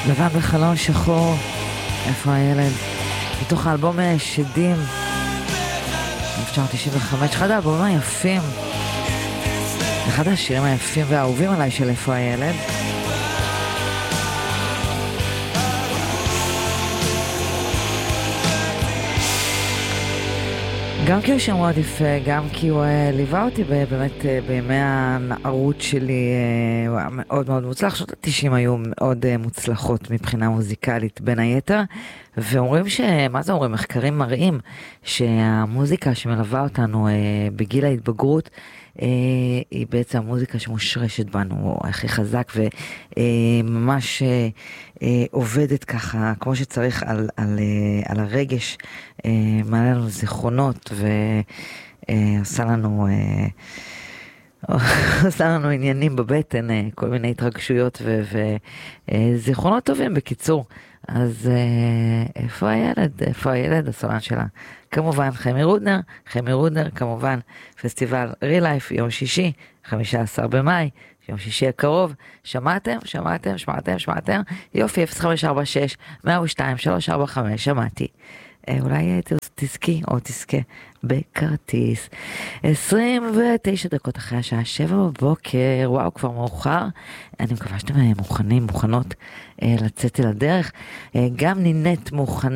לבן בחלון שחור, איפה הילד? מתוך האלבום שדים 1995, אחד האלבומים היפים, אחד השירים היפים והאהובים עליי של איפה הילד. גם כי הוא שם מאוד יפה, גם כי הוא ליווה אותי באמת בימי הנערות שלי, הוא היה מאוד מאוד מוצלח. שנות ה-90 היו מאוד מוצלחות מבחינה מוזיקלית בין היתר, ואומרים מה זה אומרים? מחקרים מראים שהמוזיקה שמלווה אותנו בגיל ההתבגרות היא בעצם המוזיקה שמושרשת בנו הכי חזק וממש עובדת ככה כמו שצריך על הרגש, מעלה לנו זיכרונות ועושה לנו עניינים בבטן, כל מיני התרגשויות וזיכרונות טובים בקיצור. אז איפה הילד? איפה הילד? הסולן שלה כמובן חמי רודנר כמובן, פסטיבל רילייף יום שישי 15 במאי, יום שישי הקרוב. שמעתם? יופי, 0546 102 345, שמעתי. אולי תזכי או תזכה בכרטיס. 29 דקות אחרי השעה 7 בבוקר, וואו, כבר מאוחר. אני מקווה שאתם מוכנות לצאת אל הדרך. גם נינט מוכנה